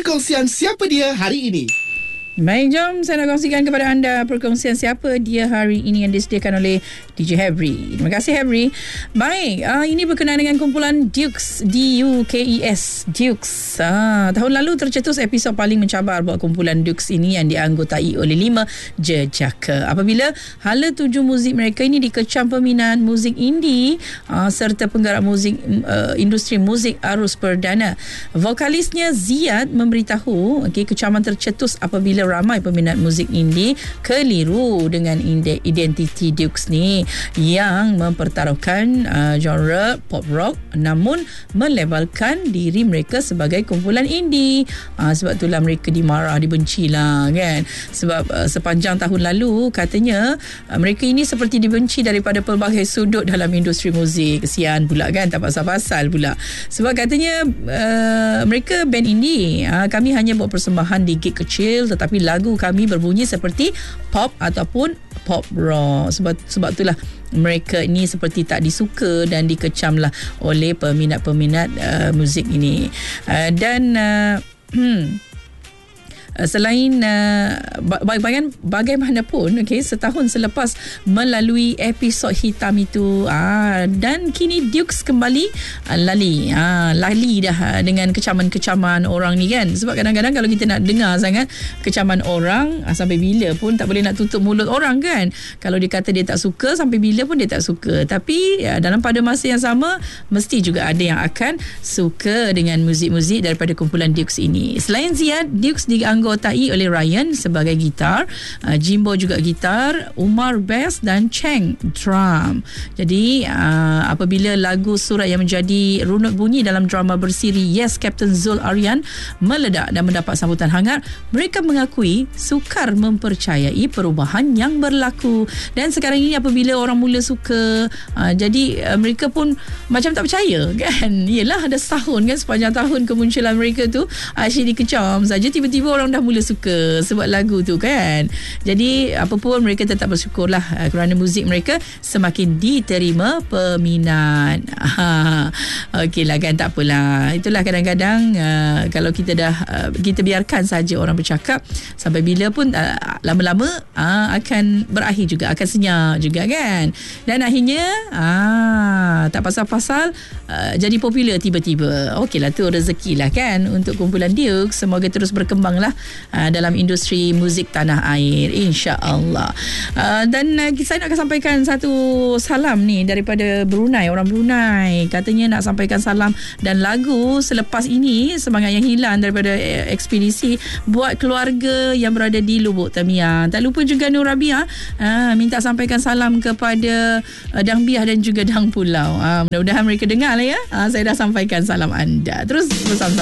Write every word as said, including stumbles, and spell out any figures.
Perkongsian Siapa Dia hari ini. Baik, jom saya nak kongsikan kepada anda perkongsian siapa dia hari ini yang disediakan oleh D J Hebri. Terima kasih Hebri. Baik, uh, ini berkenaan dengan kumpulan Dukes, D U K E S, Dukes. Uh, tahun lalu tercetus episod paling mencabar buat kumpulan Dukes ini yang dianggotai oleh lima jejaka. Apabila hala tuju muzik mereka ini dikecam peminat muzik indie uh, serta penggerak muzik uh, industri muzik arus perdana. Vokalisnya Ziad memberitahu okay, kecaman tercetus apabila ramai peminat muzik indie keliru dengan identiti Dukes ni yang mempertaruhkan uh, genre pop rock namun melabelkan diri mereka sebagai kumpulan indie. Uh, sebab itulah mereka dimarah, dibenci lah kan. Sebab uh, sepanjang tahun lalu katanya uh, mereka ini seperti dibenci daripada pelbagai sudut dalam industri muzik. Kesian pula kan, tak pasal-pasal pula. Sebab katanya uh, mereka band indie, uh, kami hanya buat persembahan di gig kecil tetapi lagu kami berbunyi seperti pop ataupun pop rock. Sebab sebab itulah mereka ini seperti tak disuka dan dikecam lah oleh peminat-peminat uh, muzik ini. Uh, dan uh, hmm Uh, selain uh, baga- bagaimanapun okay, setahun selepas melalui episod hitam itu ah, dan kini Dukes kembali uh, lali ah, lali dah uh, dengan kecaman-kecaman orang ni kan. Sebab kadang-kadang kalau kita nak dengar sangat kecaman orang uh, sampai bila pun tak boleh nak tutup mulut orang kan. Kalau dia kata dia tak suka, sampai bila pun dia tak suka. Tapi uh, dalam pada masa yang sama mesti juga ada yang akan suka dengan muzik-muzik daripada kumpulan Dukes ini. Selain Ziad, Dukes dianggotai anggotai oleh Ryan sebagai gitar, uh, Jimbo juga gitar, Umar bass dan Cheng drum. Jadi uh, apabila lagu Surat yang menjadi runut bunyi dalam drama bersiri Yes Captain Zul Aryan meledak dan mendapat sambutan hangat, mereka mengakui sukar mempercayai perubahan yang berlaku. Dan sekarang ini apabila orang mula suka, uh, jadi uh, mereka pun macam tak percaya kan. Yelah, ada setahun kan, sepanjang tahun kemunculan mereka tu asyik dikecam saja, tiba-tiba orang dah mula suka sebab lagu tu kan. Jadi apa pun mereka tetap bersyukurlah uh, kerana muzik mereka semakin diterima peminat. Ha, okeylah kan, tak apalah. Itulah kadang-kadang uh, kalau kita dah uh, kita biarkan saja orang bercakap, sampai bila pun uh, lama-lama uh, akan berakhir juga, akan senyap juga kan. Dan akhirnya uh, tak pasal-pasal uh, jadi popular tiba-tiba. Okeylah, tu rezeki lah kan untuk kumpulan Dukes. Semoga terus berkembang lah Uh, dalam industri muzik tanah air, insya-Allah. Uh, dan uh, saya nak sampaikan satu salam ni daripada Brunei, orang Brunei. Katanya nak sampaikan salam dan lagu selepas ini, Semangat Yang Hilang daripada uh, ekspedisi buat keluarga yang berada di Lubuk Temiang. Tak lupa juga Nur Rabia uh, minta sampaikan salam kepada uh, Dang Biah dan juga Dang Pulau. Uh, mudah-mudahan mereka dengar lah ya. Uh, saya dah sampaikan salam anda. Terus bersama